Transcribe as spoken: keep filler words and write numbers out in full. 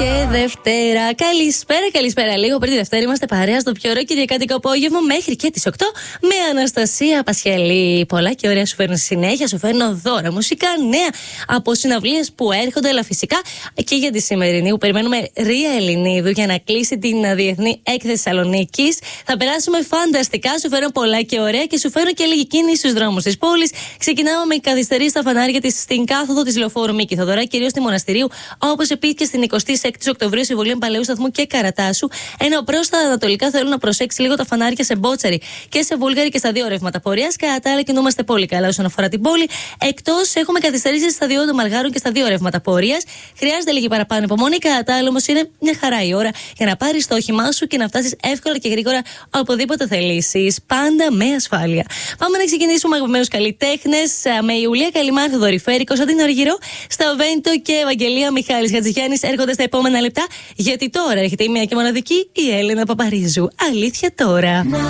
Και Δευτέρα. Καλησπέρα, καλησπέρα. Λίγο πριν τη Δευτέρα είμαστε παρέα στο πιο ωραίο κυριακάτικο απόγευμα μέχρι και τις οκτώ με Αναστασία Πασχελή. Πολλά και ωραία σου φέρνω στη συνέχεια. Σου φέρνω δώρα, μουσικά, νέα από συναυλίες που έρχονται, αλλά φυσικά και για τη σημερινή που περιμένουμε Ρία Ελληνίδου για να κλείσει την Διεθνή Έκθεση Θεσσαλονίκης. Θα περάσουμε φανταστικά. Σου φέρνω πολλά και ωραία και σου φέρνω και λίγη κίνηση στους δρόμους της πόλης. Ξεκινάμε με καθυστερήσεις στα φανάρια της στην κάθοδο της Λεωφόρου Μίκη Θοδωράκη, κυρίως στη Μοναστηρίου, όπως επίσης και στην εικοστή έκτη Οκτωβρίου σε Βολίων Παλαιού Σταθμού και Καρατάσου. Ενώ προς τα ανατολικά θέλω να προσέξει λίγο τα φανάρια σε Μπότσαρη και σε Βούλγαρη και στα δύο ρεύματα πορείας. Κατά τα άλλα, κινούμαστε πολύ καλά όσον αφορά την πόλη. Εκτός έχουμε καθυστερήσεις στα δύο των Μαλγάρων και στα δύο ρεύματα πορείας. Χρειάζεται λίγη παραπάνω υπομονή. Κατά τα άλλα, όμως είναι μια χαρά η ώρα για να πάρεις το όχημά σου και να φτάσεις εύκολα και γρήγορα οπουδήποτε θελήσεις. Πάντα με ασφάλεια. Πάμε να ξεκινήσουμε με αγαπημένους καλλιτέχνες. Με Ιουλία Καλιμάρ, Δορυφέρη, Κωνσταντίνο Αργυρό, Σταβέντο και Ευαγγελία Μιχάλης Χατζηγιάννης έρχονται στα επόμενα λεπτά. Γιατί τώρα έρχεται η μία και μοναδική η Έλενα Παπαρίζου. Αλήθεια τώρα.